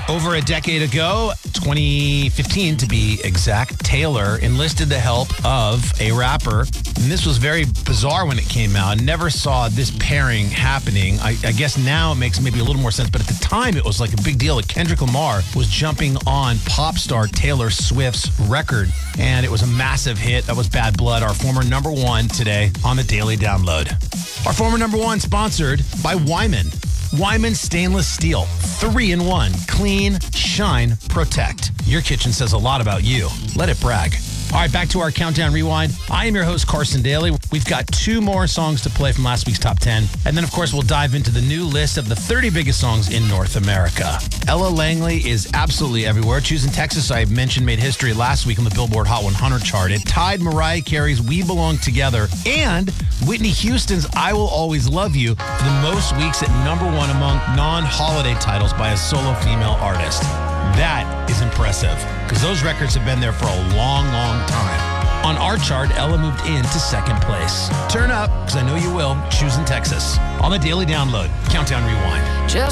Over a decade ago, 2015 to be exact, Taylor enlisted the help of a rapper. And this was very bizarre when it came out. Never saw this pairing happening. I guess now it makes maybe a little more sense, but at the time it was like a big deal. Kendrick Lamar was jumping on pop star Taylor Swift's record, and it was a massive hit. That was Bad Blood, our former number one today on the Daily Download. Our former number one sponsored by Wyman. Wyman Stainless Steel, 3-in-1, clean, shine, protect. Your kitchen says a lot about you. Let it brag. All right, back to our Countdown Rewind. I am your host, Carson Daly. We've got 2 more songs to play from last week's Top 10. And then, of course, we'll dive into the new list of the 30 biggest songs in North America. Ella Langley is absolutely everywhere. Choosing Texas, I mentioned, made history last week on the Billboard Hot 100 chart. It tied Mariah Carey's We Belong Together and Whitney Houston's I Will Always Love You for the most weeks at number 1 among non-holiday titles by a solo female artist. That is impressive, because those records have been there for a long, long time. On our chart, Ella moved into second place. Turn up, because I know you will, Choosing Texas. On the Daily Download, Countdown Rewind. Just